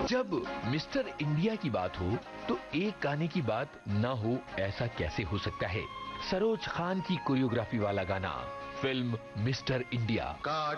जब mister India की बात हो तो एक गाने की बात ना हो ऐसा कैसे हो सकता है। सरोज खान की कोरियोग्राफी वाला गाना, फिल्म मिस्टर इंडिया।